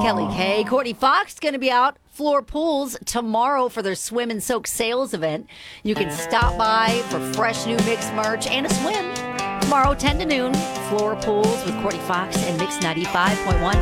Kelly K. Courtney Fox going to be out Floor Pools tomorrow for their Swim and Soak sales event. You can stop by for fresh new Mix merch and a swim. Tomorrow, 10 to noon, Floor Pools with Courtney Fox and Mix 95.1.